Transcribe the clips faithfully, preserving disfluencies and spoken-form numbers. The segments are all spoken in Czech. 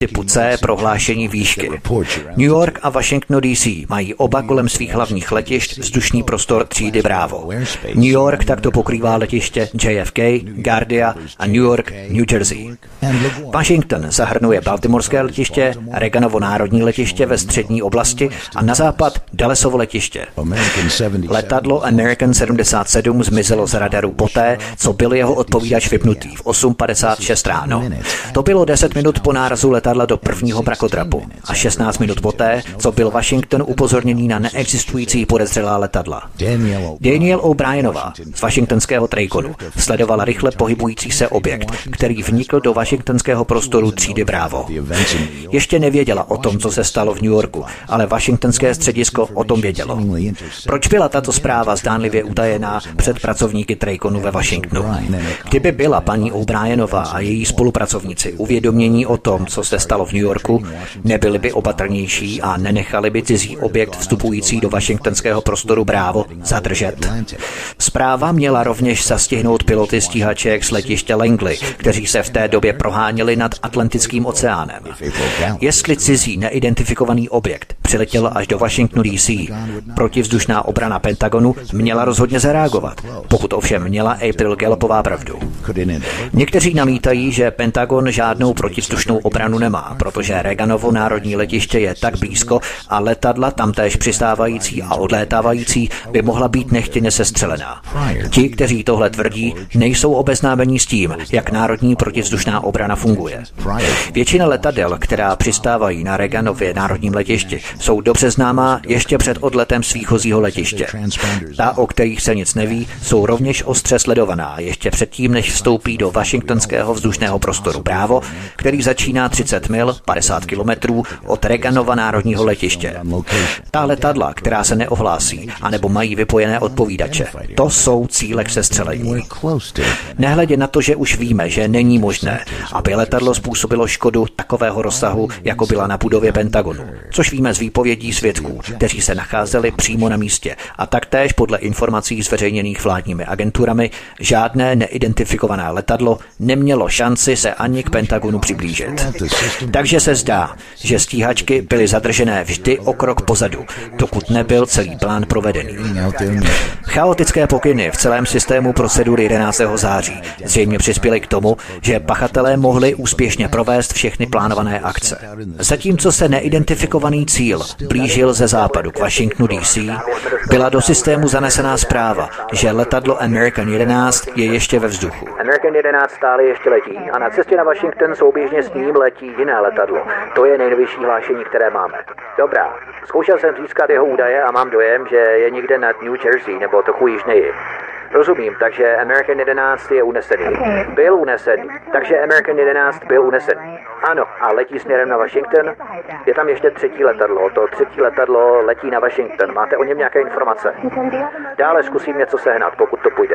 typu C prohlášení výšky. New York a Washington D C mají oba kolem svých hlavních letišť vzdušný prostor třídy Bravo. New York takto pokrývá letiště J F K, Gardia a New York, New Jersey. Washington zahrnuje Baltimorské letiště, Reaganovo národní letiště ve střední oblasti a na západ Dallasovo letiště. Letadlo American sedmdesát sedm zmizelo z radaru poté, co byl jeho odpovídač vypnutý v osm padesát šest ráno. To bylo deset minut po nárazu letadla do prvního mrakodrapu a šestnáct minut poté, co byl Washington upozorněný na neexistující podezřelá letadla. Daniel O'Brienová z washingtonského Traconu sledovala rychle pohybující se objekt, který vnikl do washingtonského prostoru třídy Bravo. Ještě nevěděla o tom, co se stalo v New Yorku, ale washingtonské středisko o tom vědělo. Proč byla tato zpráva zdánlivě utajená před pracovníky Traconu ve Washingtonu? Kdyby byla paní O'Brienová a její spolupracovníci uvědomění o tom, co se stalo v New Yorku, nebyli by opatrnější a nenechali by cizí objekt vstupující do washingtonského prostoru Bravo zadržet. Zpráva měla rovněž zastihnout piloty stíhaček z letiště Langley, kteří se v té době proháněli nad Atlantickým oceánem. Jestli cizí neidentifikovaný objekt přiletěl až do Washingtonu D C, protivzdušná obrana Pentagonu měla rozhodně zareagovat, pokud ovšem měla April Gallupová pravdu. Někteří namítají, že Pentagon žádnou protivzdušnou obranu nemá, protože Reaganovo národní letiště je tak blízko a letadla tamtéž přistávající a odlétávající by mohla být nechtěně sestřelená. Ti, kteří tohle tvrdí, nejsou obeznámení s tím, jak národní protivzdušná obrana funguje. Většina letadel, která přistávají na Reaganově národním letišti, jsou dobře známá ještě před odletem z výchozího letiště. Ta, o kterých se nic neví, jsou rovněž ostře sledovaná ještě předtím, než vstoupí do washingtonského vzdušného prostoru Bravo, který začíná třicet mil, padesát kilometrů od Reaganova národního letiště. Ta letadla, která se neohlásí, anebo mají vypojené odpovídače, to jsou cíle k sestřelení. Nehledě na to, že už víme, že není možné, aby letadlo způsobilo škodu takového rozsahu, jako byla na budově Pentagonu, což víme z výpovědí svědků, kteří se nacházeli přímo na místě, a taktéž podle informací zveřejněných vládními agenturami žádné neidentifikované letadlo nemělo šanci se ani k Pentagonu přiblížit. Takže se zdá, že stíhačky byly zadržené vždy o krok pozadu, dokud nebyl celý plán provedený. Chaotické pokyny v celém systému procedury jedenáctého září zřejmě přispěly k tomu, že pachatelé mohli úspěšně provést všechny plánované akce. Zatímco se neidentifikovaný cíl blížil ze západu k Washingtonu D C, byla do systému zanesená zpráva, že letadlo American jedenáct je ještě ve vzduchu. American jedenáct stále ještě letí a na cestě na Washington souběžně s ním letí jiné letadlo. To je nejnovější hlášení, které máme. Dobrá, zkoušel jsem získat jeho údaje a mám dojem, že je někde nad New Jersey nebo trochu jižněji. Rozumím, takže American jedenáct je unesený. Byl unesený, takže American jedenáct byl unesený. Ano, a letí směrem na Washington. Je tam ještě třetí letadlo. To třetí letadlo letí na Washington. Máte o něm nějaké informace? Dále zkusím něco sehnat, pokud to půjde.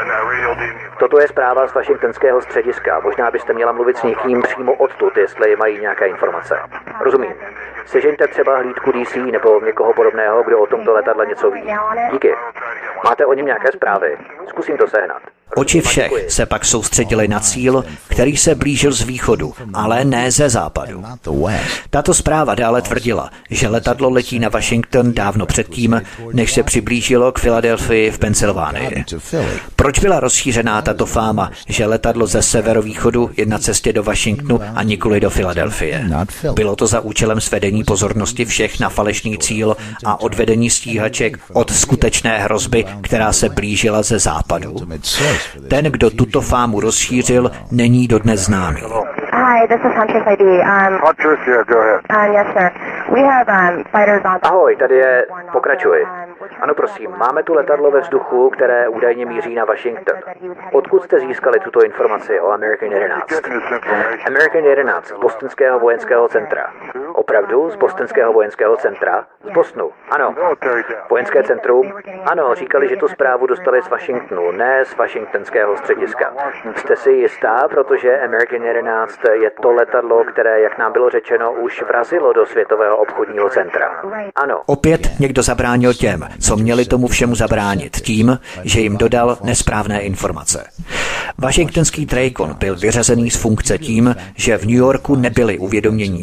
Toto je zpráva z washingtonského střediska. Možná byste měla mluvit s někým přímo odtud, jestli mají nějaké informace. Rozumím. Sežeňte třeba hlídku D C nebo někoho podobného, kdo o tomto letadle něco ví. Díky. Máte o něm nějaké zprávy? Zkusím to sehnat. Oči všech se pak soustředily na cíl, který se blížil z východu, ale ne ze západu. Tato zpráva dále tvrdila, že letadlo letí na Washington dávno předtím, než se přiblížilo k Filadelfii v Pensylvánii. Proč byla rozšířená tato fáma, že letadlo ze severovýchodu je na cestě do Washingtonu a nikoli do Filadelfie? Bylo to za účelem svedení pozornosti všech na falešný cíl a odvedení stíhaček od skutečné hrozby, která se blížila ze západu. Ten, kdo tuto fámu rozšířil, není dodnes známý. Hi, this is Huntress I D. Um, Huntress, yeah, go ahead. Um, yes, sir. We have um, fighters on... Ahoj, tady je... Pokračuj. Ano, prosím, máme tu letadlo ve vzduchu, které údajně míří na Washington. Odkud jste získali tuto informaci o American jedenáct? American jedenáct z Bostonského vojenského centra. Opravdu? Z Bostonského vojenského centra? Z Bostonu, ano. Vojenské centrum? Ano, říkali, že tu zprávu dostali z Washingtonu, ne z washingtonského střediska. Jste si jistá, protože American jedenáct je to letadlo, které, jak nám bylo řečeno, už vrazilo do Světového obchodního centra. Ano. Opět někdo zabránil těm, co co měli tomu všemu zabránit tím, že jim dodal nesprávné informace. Washingtonský Traycon byl vyřazený z funkce tím, že v New Yorku nebyli uvědomění